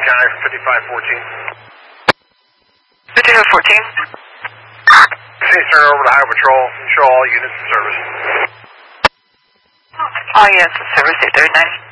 County for 5514. 5514. Please turn over to Highway Patrol. Show all units in service. All units in service, 839.